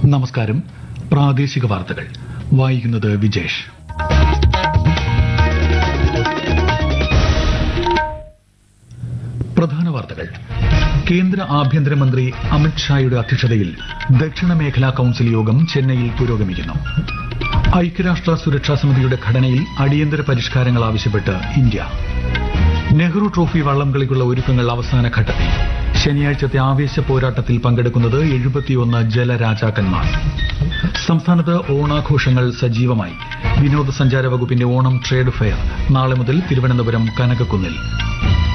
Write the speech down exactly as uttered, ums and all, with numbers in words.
നമസ്കാരം. പ്രാദേശിക വാർത്തകൾ വായിക്കുന്നത് വിജേഷ്. പ്രധാന വാർത്തകൾ. കേന്ദ്ര ആഭ്യന്തരമന്ത്രി അമിത്ഷായുടെ അധ്യക്ഷതയിൽ ദക്ഷിണ മേഖലാ കൌൺസിൽ യോഗം ചെന്നൈയിൽ പുരോഗമിക്കുന്നു. ഐക്യരാഷ്ട്ര സുരക്ഷാ സമിതിയുടെ ഘടനയിൽ അടിയന്തര പരിഷ്കാരങ്ങൾ ആവശ്യപ്പെട്ട് ഇന്ത്യ. നെഹ്റു ട്രോഫി വള്ളംകളിക്കുള്ള ഒരുക്കങ്ങൾ അവസാന ഘട്ടത്തിൽ. ശനിയാഴ്ചത്തെ ആവേശ പോരാട്ടത്തിൽ പങ്കെടുക്കുന്നത് എഴുപത്തിയൊന്ന് ജലരാജാക്കന്മാർ. സംസ്ഥാനത്ത് ഓണാഘോഷങ്ങൾ സജീവമായി. വിനോദസഞ്ചാര വകുപ്പിന്റെ ഓണം ട്രേഡ് ഫെയർ നാളെ മുതൽ തിരുവനന്തപുരം കനകക്കുന്നിൽ.